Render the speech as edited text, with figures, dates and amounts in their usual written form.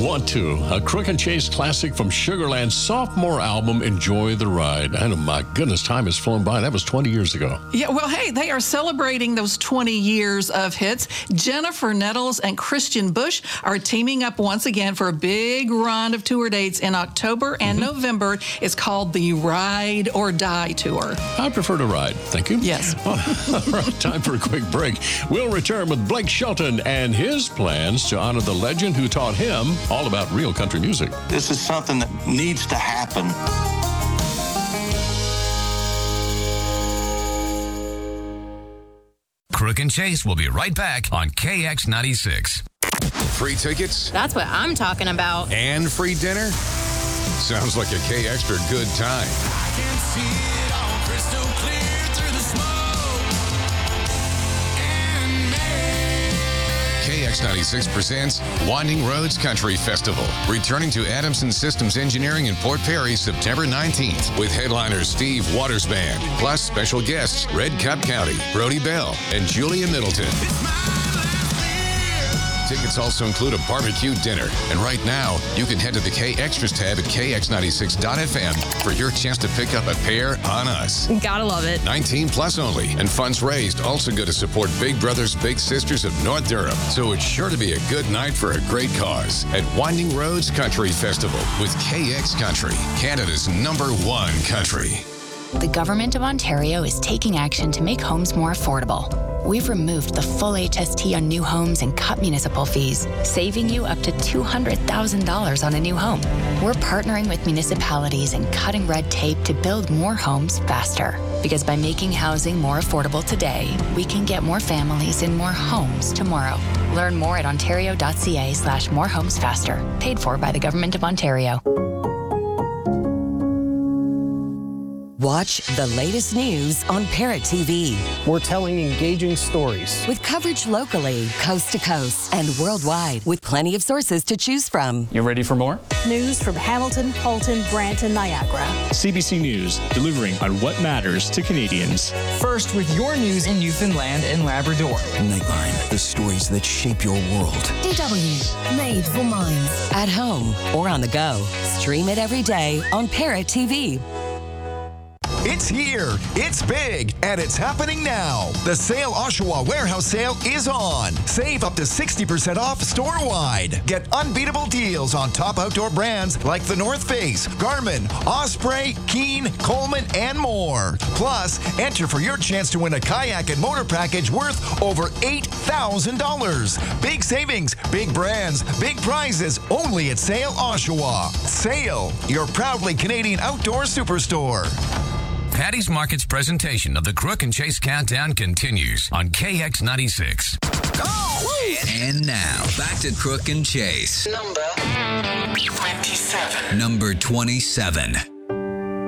Want To, a Crook and Chase classic from Sugarland's sophomore album, Enjoy the Ride. And oh my goodness, time has flown by. That was 20 years ago. Yeah, well, hey, they are celebrating those 20 years of hits. Jennifer Nettles and Christian Bush are teaming up once again for a big run of tour dates in October and November. It's called the Ride or Die Tour. I prefer to ride. Thank you. Yes. All right, time for a quick break. We'll return with Blake Shelton and his plans to honor the legend who taught him all about real country music. This is something that needs to happen. Crook and Chase will be right back on KX96. Free tickets? That's what I'm talking about. And free dinner? Sounds like a K Extra good time. I can see it all crystal clear through the smoke and KX96 presents Winding Roads Country Festival, returning to Adamson Systems Engineering in Port Perry September 19th, with headliners Steve Waters Band, plus special guests Red Cup County, Brody Bell, and Julia Middleton. Tickets also include a barbecue dinner. And right now, you can head to the K Extras tab at kx96.fm for your chance to pick up a pair on us. Gotta love it. 19 plus only, and funds raised also go to support Big Brothers Big Sisters of North Durham. So it's sure to be a good night for a great cause at Winding Roads Country Festival with KX Country, Canada's #1 country. The Government of Ontario is taking action to make homes more affordable. We've removed the full HST on new homes and cut municipal fees, saving you up to $200,000 on a new home. We're partnering with municipalities and cutting red tape to build more homes faster. Because by making housing more affordable today, we can get more families in more homes tomorrow. Learn more at ontario.ca/morehomesfaster. Paid for by the Government of Ontario. Watch the latest news on Parrot TV. We're telling engaging stories with coverage locally, coast to coast, and worldwide, with plenty of sources to choose from. You ready for more? News from Hamilton, Halton, Brantton, Niagara. CBC News, delivering on what matters to Canadians. First with your news in Newfoundland and Labrador. Nightline, the stories that shape your world. DW, made for minds. At home or on the go. Stream it every day on Parrot TV. It's here, it's big, and it's happening now. The Sale Oshawa Warehouse Sale is on. Save up to 60% off store-wide. Get unbeatable deals on top outdoor brands like the North Face, Garmin, Osprey, Keen, Coleman, and more. Plus, enter for your chance to win a kayak and motor package worth over $8,000. Big savings, big brands, big prizes, only at Sale Oshawa. Sale, your proudly Canadian outdoor superstore. Patty's Market's presentation of the Crook and Chase Countdown continues on KX96. And now, back to Crook and Chase. Number 27. Number 27.